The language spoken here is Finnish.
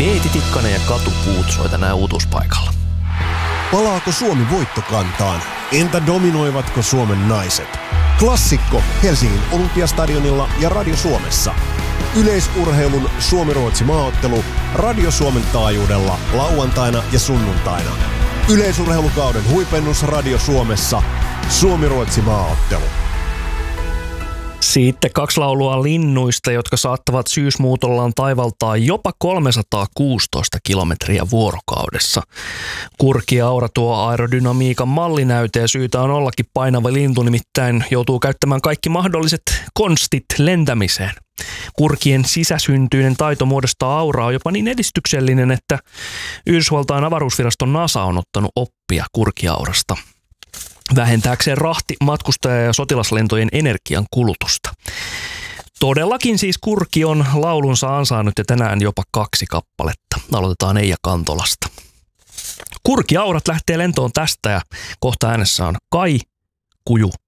Eeti Tikkanen ja Katu Puut soi tänään uutuuspaikalla. Palaako Suomi voittokantaan? Entä dominoivatko Suomen naiset? Klassikko Helsingin Olympiastadionilla ja Radio Suomessa. Yleisurheilun Suomi-Ruotsi maaottelu Radio Suomen taajuudella lauantaina ja sunnuntaina. Yleisurheilukauden huipennus Radio Suomessa. Suomi-Ruotsi maaottelu. Sitten 2 laulua linnuista, jotka saattavat syysmuutollaan taivaltaa jopa 316 kilometriä vuorokaudessa. Kurkiaura tuo aerodynamiikan mallinäyte ja syytä on ollakin painava lintu, nimittäin joutuu käyttämään kaikki mahdolliset konstit lentämiseen. Kurkien sisäsyntyinen taito muodostaa auraa jopa niin edistyksellinen, että Yhdysvaltain avaruusvirasto NASA on ottanut oppia kurkiaurasta vähentääkseen matkustaja- ja sotilaslentojen energian kulutusta. Todellakin siis kurki on laulunsa ansainnut ja tänään jopa 2 kappaletta. Aloitetaan Eija Kantolasta. Kurkiaurat lähtee lentoon tästä ja kohta äänessä on Kai, Kuju